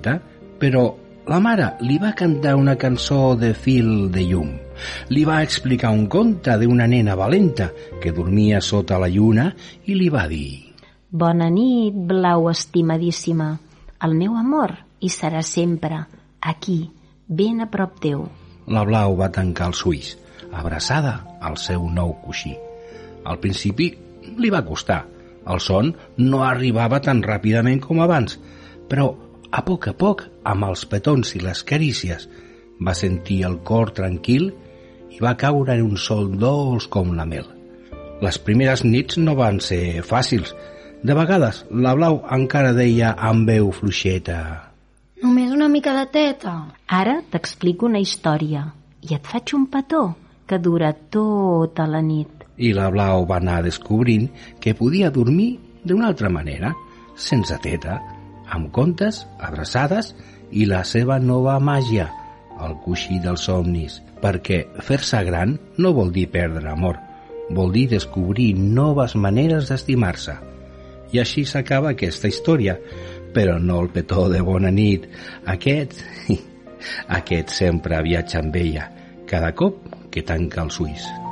teta, però la mare li va cantar una cançó de fil de llum. Li va explicar un conte d'una nena valenta que dormia sota la lluna i li va dir: «Bona nit, Blau estimadíssima. El meu amor hi serà sempre, aquí, ben a prop teu». La Blau va tancar els ulls, abraçada al seu nou coixí. Al principi li va costar. El son no arribava tan ràpidament com abans, però a poc, amb els petons i les carícies, va sentir el cor tranquil i va caure en un sol dolç com la mel. Les primeres nits no van ser fàcils. De vegades la Blau encara deia amb veu fluixeta: «Només una mica de teta». «Ara t'explico una història i et faig un petó que dura tota la nit». I la Blau va anar descobrint que podia dormir d'una altra manera, sense teta, amb contes, abraçades i la seva nova màgia, el coixí dels somnis, perquè fer-se gran no vol dir perdre amor, vol dir descobrir noves maneres d'estimar-se. I així s'acaba aquesta història, però no el petó de bona nit. Aquest sempre viatja amb ella, cada cop que tanca els ulls.